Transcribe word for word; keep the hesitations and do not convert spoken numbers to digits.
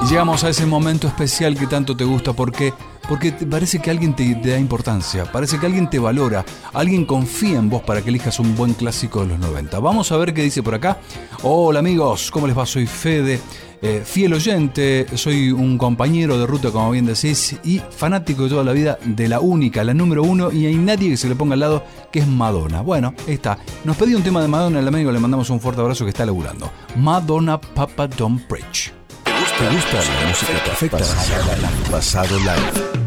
Y llegamos a ese momento especial que tanto te gusta. ¿Por qué? Porque te parece que alguien te, te da importancia, parece que alguien te valora, alguien confía en vos para que elijas un buen clásico de los noventa. Vamos a ver qué dice por acá. Hola amigos, ¿cómo les va? Soy Fede, eh, fiel oyente, soy un compañero de ruta, como bien decís, y fanático de toda la vida de la única, la número uno, y hay nadie que se le ponga al lado, que es Madonna. Bueno, ahí está. Nos pedí un tema de Madonna, el amigo, le mandamos un fuerte abrazo, que está laburando. Madonna, Papa Don't Preach. ¿Te gusta la música perfecta? Pasado Live.